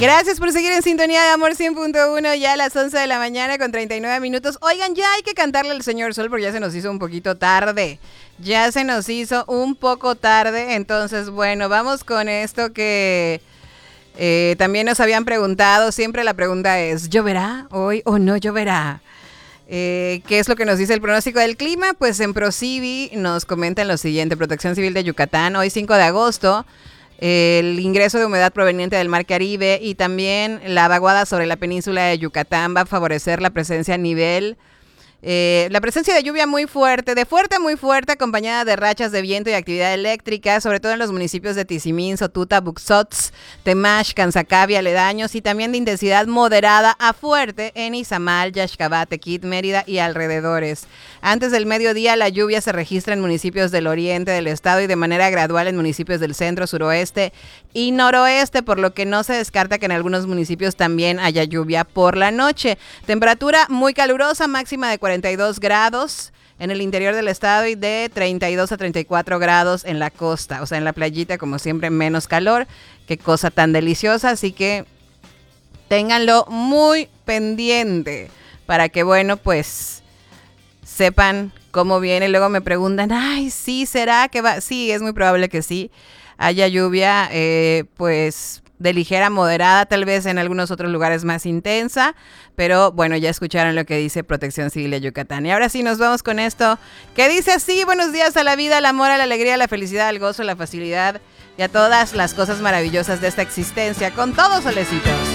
Gracias por seguir en sintonía de Amor 100.1, ya a las 11 de la mañana con 39 minutos. Oigan, ya hay que cantarle al señor Sol porque ya se nos hizo un poquito tarde. Ya se nos hizo un poco tarde, entonces bueno, vamos con esto que también nos habían preguntado. Siempre la pregunta es, ¿lloverá hoy o no lloverá? ¿Qué es lo que nos dice el pronóstico del clima? Pues en ProCivi nos comentan lo siguiente: Protección Civil de Yucatán, hoy 5 de agosto, el ingreso de humedad proveniente del Mar Caribe y también la vaguada sobre la península de Yucatán va a favorecer la presencia a nivel. La presencia de lluvia muy fuerte, de fuerte a muy fuerte, acompañada de rachas de viento y actividad eléctrica, sobre todo en los municipios de Tizimín, Sotuta, Buxots, Temash, Cansacabi, aledaños, y también de intensidad moderada a fuerte en Izamal, Yaxcabá, Tequit, Mérida y alrededores. Antes del mediodía, la lluvia se registra en municipios del oriente del estado y de manera gradual en municipios del centro, suroeste y noroeste, por lo que no se descarta que en algunos municipios también haya lluvia por la noche. Temperatura muy calurosa, máxima de 42 grados en el interior del estado y de 32 a 34 grados en la costa. O sea, en la playita, como siempre, menos calor. Qué cosa tan deliciosa. Así que ténganlo muy pendiente para que, bueno, pues sepan cómo viene. Luego me preguntan, ay, sí, ¿será que va? Sí, es muy probable que sí haya lluvia, pues de ligera a moderada, tal vez en algunos otros lugares más intensa, pero bueno, ya escucharon lo que dice Protección Civil de Yucatán. Y ahora sí nos vamos con esto, que dice así: buenos días a la vida, al amor, a la alegría, a la felicidad, al gozo, a la facilidad y a todas las cosas maravillosas de esta existencia. Con todos, solecitos.